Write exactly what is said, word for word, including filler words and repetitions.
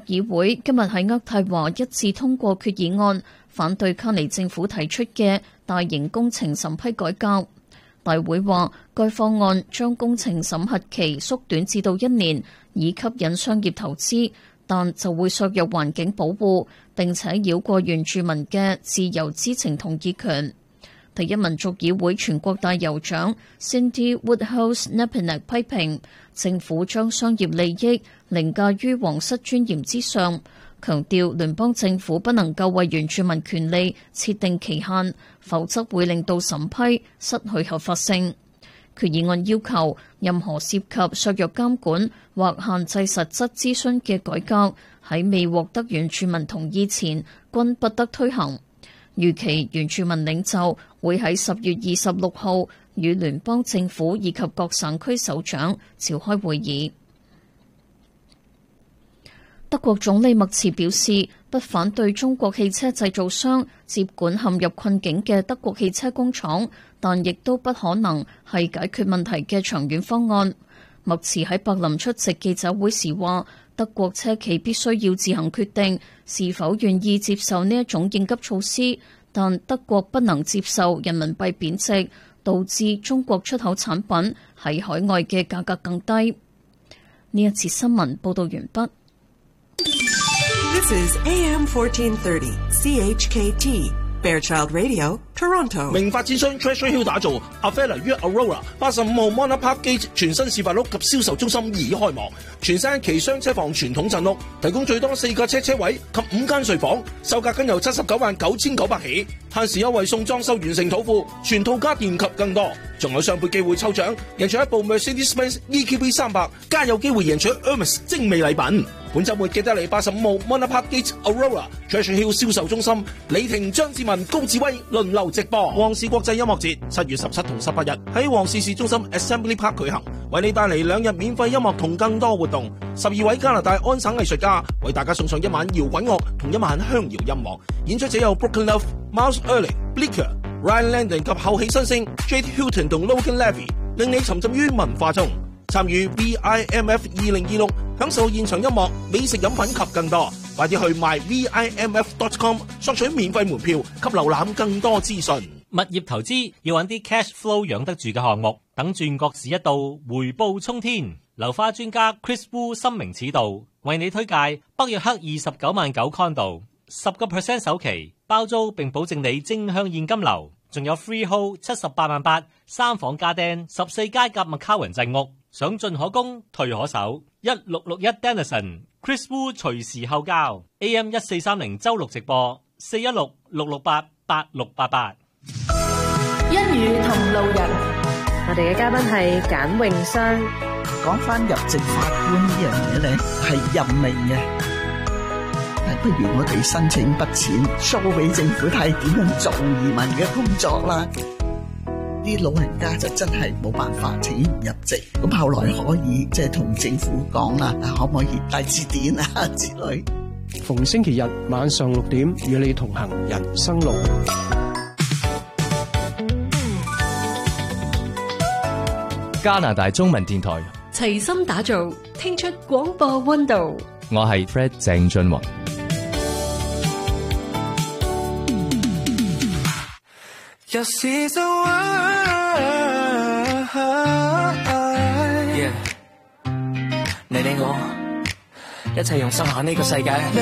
議會今日喺渥太華一致通過決議案，反對卡尼政府提出嘅大型工程審批改革。大會話，該方案將工程審核期縮短至到一年，以吸引商業投資，但就會削弱環境保護，並且繞過原住民嘅自由知情同意權。第一民族議會全國大酋長 Cindy Woodhouse-Nepinak 批評政府將商業利益凌駕於皇室尊嚴之上，強調聯邦政府不能夠為原住民權利設定期限，否則會令到審批失去合法性。決議案要求任何涉及削弱監管或限制實質諮詢嘅改革，喺未獲得原住民同意前均不得推行。預期原住民領袖會喺十月二十六號與聯邦政府以及各省區首長召開會議。德國總理默茨表示，不反對中國汽車製造商接管陷入困境嘅德國汽車工廠，但亦都不可能係解決問題嘅長遠方案。默茨喺柏林出席記者會時話，德國車企必須要自行決定是否願意接受呢一種應急措施，但德國不能接受人民幣貶值，導致中國出口產品喺海外嘅價格更低。呢一次新聞報道完畢。 This is A M fourteen thirty C H K T Fairchild Radio Toronto。 明發展商 Treasure Hill 打造 Avella 於 Aurora 八十五號 Monarch Park Gate 全新示範屋及銷售中心已開幕，全新一期雙車房傳統鎮屋，提供最多四架車車位及五間睡房，售價僅由七十九萬九千九百起，限時優惠送裝修完成土庫，全套家電及更多，仲有雙倍機會抽獎，贏取一部 Mercedes-Benz E Q B 三百，加有機會贏取 Hermes 精美禮品。本週末記得嚟八十五號 Monarch Park Gate Aurora Treasure Hill 銷售中心，李婷、張志文、高志威輪流直播。旺市國際音樂節七月十七同十八日喺旺市市中心 Assembly Park 舉行，為你帶嚟兩日免費音樂同更多活動。十二位加拿大安省藝術家為大家送上一晚搖滾樂同一晚鄉謠音樂。演出者有 Broken Love、Miles Early、Bleaker、Ryan Landon 及後起新星 Jade Hilton 同 Logan Levy， 令你沉浸於文化中。參與 V I M F 二零二六，享受現場音樂、美食飲品及更多。快啲去 my V I M F dot com 索取免費門票及瀏覽更多資訊。 物業投資要揾啲 cash flow 養得住嘅項目，等轉角市一到，回報沖天。樓花專家 Chris Wu 深明此道，為你推介北約克二十九萬九 condo， 十個 percent 首期包租並保證你正向現金流，仲有 freehold 七十八萬八三房家丁十四街夾麥卡雲鎮屋，想進可攻退可守。一六六一 Denison Chris Wu 隨時後交 A M 一四三零周六直播四一六六六八八六八八。 一語同路人，我哋嘅嘉賓係簡詠雙。 講翻入籍法官呢樣嘢咧，係任命嘅，但不如我哋申請筆錢 show 俾政府睇點樣做移民嘅工作啦。啲老人家就真係冇辦法請唔入籍，咁後來可以即係同政府講啦，可唔可以帶字典啊之類。 逢星期日晚上六點與你同行人生路。 加拿大中文電台齊心打造，聽出廣播溫度。 我係 Fred 鄭俊弘。 Yeah. 你你我一齊用心下呢個世界。